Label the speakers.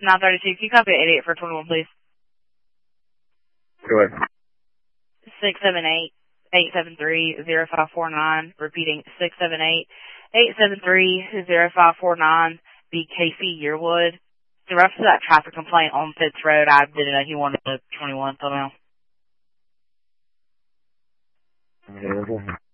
Speaker 1: 932. Can you copy 88 for 21, please?
Speaker 2: Go ahead.
Speaker 1: 678-873-0549. Repeating, 678-873-0549. Be Casey Yearwood. The rest of that traffic complaint on Fitz Road, I didn't know he wanted the 21 till now.